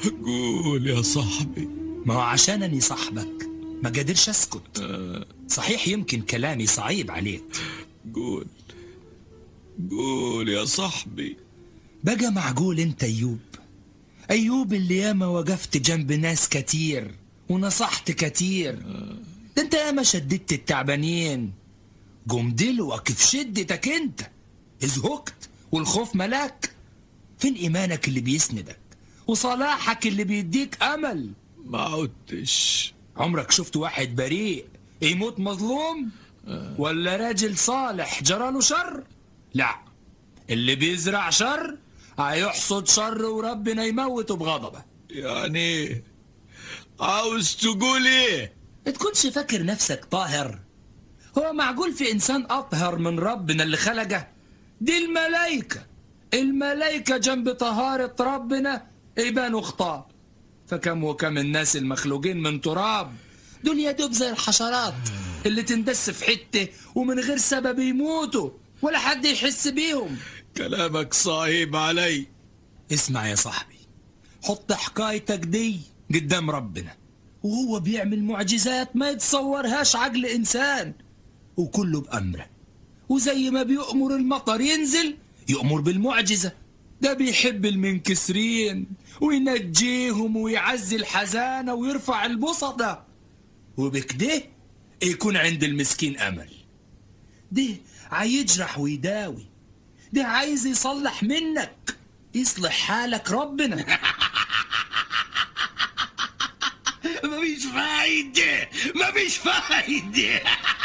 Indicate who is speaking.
Speaker 1: قول يا صاحبي.
Speaker 2: ما هو عشانني صاحبك ما قادرش اسكت. صحيح يمكن كلامي صعيب عليك.
Speaker 1: قول قول يا صاحبي.
Speaker 2: بقى معقول انت ايوب اللي ياما وقفت جنب ناس كتير ونصحت كتير، ده انت ياما شددت التعبانين، قوم دلوك في شدتك انت ازهقت والخوف ملاك. فين ايمانك اللي بيسندك وصلاحك اللي بيديك امل؟
Speaker 1: ما عدتش.
Speaker 2: عمرك شفت واحد بريء يموت مظلوم؟ ولا راجل صالح جراله شر؟ لا، اللي بيزرع شر هيحصد شر وربنا يموته بغضبه.
Speaker 1: يعني عاوز تقول ايه؟
Speaker 2: تكونش فاكر نفسك طاهر؟ هو معقول في انسان اطهر من ربنا اللي خلقه؟ دي الملائكة جنب طهارة ربنا يبانوا خطاب. فكم وكم الناس المخلوقين من تراب، دول يدوب زي الحشرات اللي تندس في حتة ومن غير سبب يموتوا ولا حد يحس بيهم.
Speaker 1: كلامك صعيب علي.
Speaker 2: اسمع يا صاحبي، حط حكايتك دي قدام ربنا وهو بيعمل معجزات ما يتصورهاش عقل إنسان، وكله بأمره. وزي ما بيؤمر المطر ينزل يؤمر بالمعجزة. ده بيحب المنكسرين وينجيهم ويعزي الحزانة ويرفع البسطة، وبكده يكون عند المسكين أمل. ده عايجرح ويداوي، ده عايز يصلح منك، يصلح حالك ربنا.
Speaker 1: مفيش فايدة.